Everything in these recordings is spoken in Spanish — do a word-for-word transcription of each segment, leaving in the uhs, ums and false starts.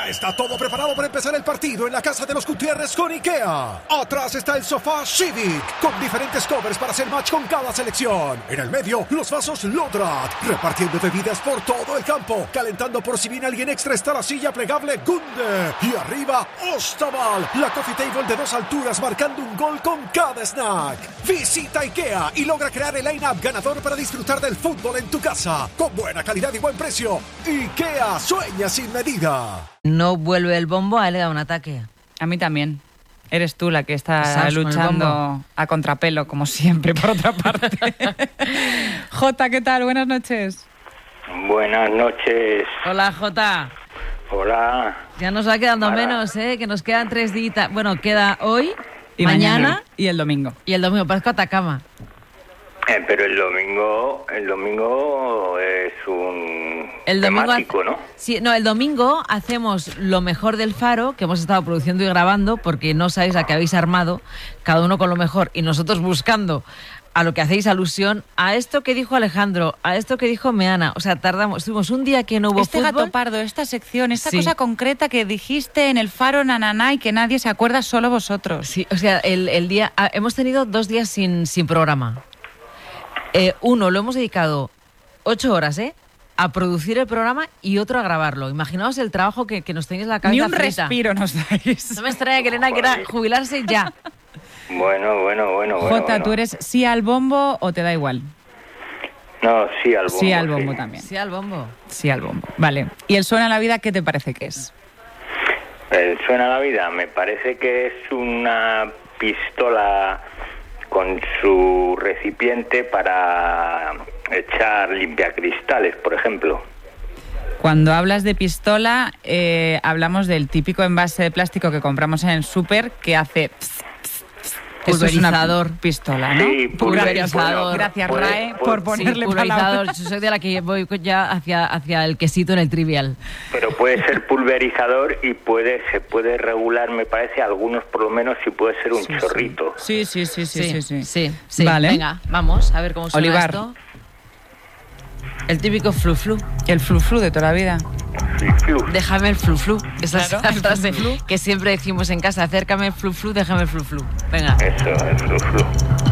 Ya está todo preparado para empezar el partido en la casa de los Gutiérrez con IKEA. Atrás está el sofá Civic, con diferentes covers para hacer match con cada selección. En el medio, los vasos Lodrat, repartiendo bebidas por todo el campo. Calentando por si viene alguien extra está la silla plegable Gunde. Y arriba, Ostaval, la coffee table de dos alturas marcando un gol con cada snack. Visita IKEA y logra crear el line-up ganador para disfrutar del fútbol en tu casa. Con buena calidad y buen precio. IKEA, sueña sin medida. No vuelve el bombo, a él le da un ataque. A mí también. Eres tú la que está Estás luchando a contrapelo, como siempre, por otra parte. Jota, ¿qué tal? Buenas noches. Buenas noches. Hola, Jota. Hola. Ya nos va quedando Mara. menos, ¿eh? Que nos quedan tres días. Bueno, queda hoy, Y mañana, mañana y el domingo. y el domingo. Parezco Atacama. Eh, pero el domingo, el domingo es un El domingo temático, hace- ¿no? Sí, no, el domingo hacemos lo mejor del Faro, que hemos estado produciendo y grabando, porque no sabéis a qué habéis armado, cada uno con lo mejor, y nosotros buscando a lo que hacéis alusión, a esto que dijo Alejandro, a esto que dijo Meana. O sea, tardamos, estuvimos un día que no hubo Este fútbol. gato pardo, esta sección, esta Sí. cosa concreta que dijiste en el Faro Nananá y que nadie se acuerda, solo vosotros. Sí, o sea, el, el día, ah, hemos tenido dos días sin, sin programa. Eh, uno lo hemos dedicado ocho horas, ¿eh? A producir el programa y otro a grabarlo. Imaginaos el trabajo que, que nos tenéis en la cabeza Ni un frita. respiro nos dais. No me extraña que Elena quiera jubilarse ya. Bueno, bueno, bueno, bueno. Jota, bueno. ¿tú eres sí al bombo o te da igual? No, sí al bombo. Sí al bombo también. Sí, al bombo. Sí al bombo. Vale. ¿Y el Suena la Vida qué te parece que es? El Suena la Vida me parece que es una pistola con su recipiente para echar limpiacristales, por ejemplo. Cuando hablas de pistola, eh, hablamos del típico envase de plástico que compramos en el súper que hace... pss, pss, pss. Eso es una Pulverizador. Sí, pistola, ¿no? pulver- Pulverizador. bueno, Gracias, puede- Rae, puede- por ponerle Sí, pulverizador. palabras. Yo soy de la que voy ya hacia, hacia el quesito en el trivial. Pero puede ser pulverizador y puede se puede regular, me parece, algunos por lo menos, si puede ser un Sí, sí. chorrito. Sí, sí, sí, sí, sí, sí. sí, sí. Vale. Venga, vamos a ver cómo suena Olivar. esto. El típico flu-flu. El flu-flu de toda la vida. Sí, flu. Déjame el flu-flu. Esa es Claro, la el frase flu-flu. que siempre decimos en casa. Acércame el flu-flu, déjame el flu-flu. Venga. Eso, el flu, flu.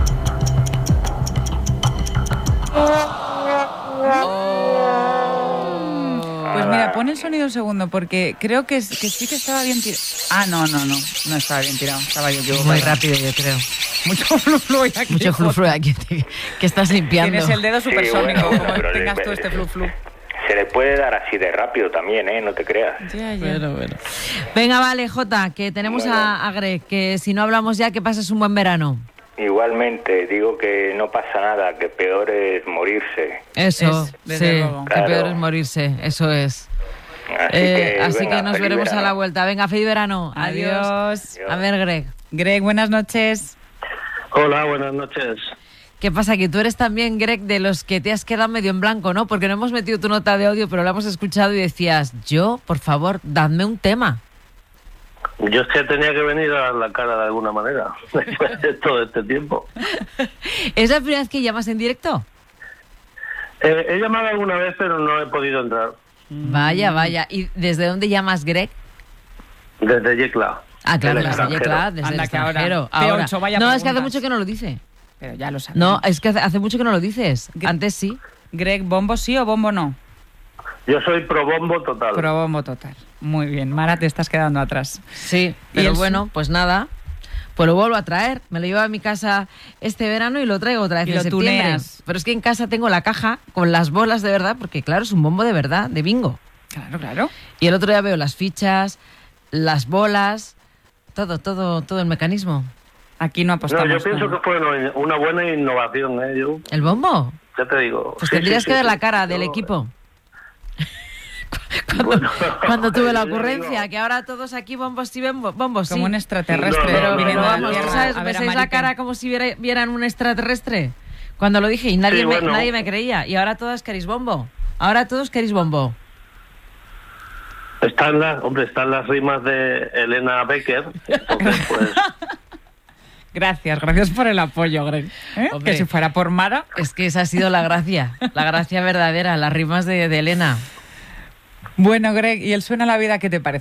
Pues mira, pon el sonido un segundo, porque creo que, es- que sí que estaba bien tirado. Ah, no, no, no. No estaba bien tirado. Estaba yo equivocada. Muy rápido, yo creo. Mucho flu-flu hoy aquí. Mucho flu-flu aquí que estás limpiando. Tienes el dedo supersónico, bueno, bueno, como pero tengas le- tú este flu-flu. Se le puede dar así de rápido también, ¿eh? No te creas. Ya, ya. Bueno, bueno. Venga, vale, Jota, que tenemos Bueno. a, a Greg, que si no hablamos ya, que pases un buen verano. Igualmente, digo que no pasa nada, que peor es morirse. Eso, Es, desde sí, luego. que Claro. peor es morirse, eso es. Así Eh, que, así venga, que nos feliz veremos a verano. la vuelta. Venga, feliz verano. Adiós. Adiós. A ver, Greg, Greg, buenas noches. Hola, buenas noches. ¿qué pasa? Que tú eres también, Greg, de los que te has quedado medio en blanco, ¿no? Porque no hemos metido tu nota de audio, pero la hemos escuchado y decías, yo, por favor, dadme un tema. Yo es que tenía que venir a dar la cara de alguna manera después de todo este tiempo. ¿Es la primera vez que llamas en directo? Eh, he llamado alguna vez, pero no he podido entrar. Vaya, vaya. ¿Y desde dónde llamas, Greg? Desde Yecla. Ah, claro, del desde extranjero. Yecla, desde Anda, el que ahora, extranjero. P Ahora. ocho, vaya No, es que hace preguntas. mucho que no lo dice. Pero ya lo sabes. No, es que hace, hace mucho que no lo dices. Gre- Antes sí. Greg, ¿bombo sí o bombo no? Yo soy pro bombo total. Pro bombo total. Muy bien. Mara, te estás quedando atrás. Sí, ¿Y pero el- bueno, pues nada. Pues lo vuelvo a traer. Me lo llevo a mi casa este verano y lo traigo otra vez Y en lo septiembre. tuneas. Pero es que en casa tengo la caja con las bolas de verdad, porque claro, es un bombo de verdad, de bingo. Claro, claro. Y el otro día veo las fichas, las bolas, todo, todo, todo el mecanismo. Aquí no apostamos. No, yo pienso con- que fue una- una buena innovación, ¿eh? Yo, ¿El bombo? ya te digo. Pues Sí, tendrías sí, que sí, ver sí. la cara del Yo- equipo. Cuando, Bueno, cuando tuve la yo ocurrencia, digo- que ahora todos aquí bombos y bombo- bombos, sí. Como un extraterrestre No, no, Pero, no, viniendo pero de no, la vamos, no, ¿tú Tierra sabes? a ver a ¿Pensáis la Maripen? cara como si viera- vieran un extraterrestre? Cuando lo dije y nadie, Sí, me, bueno. nadie me creía. Y ahora todos queréis bombo. Ahora todos queréis bombo. Están las, hombre, están las rimas de Elena Becker. Entonces, pues, Gracias, gracias por el apoyo, Greg. ¿Eh? Hombre. Que si fuera por Mara... Es que esa ha sido la gracia. La gracia verdadera, las rimas de, de Elena. Bueno, Greg, ¿y el Suena la Vida qué te parece?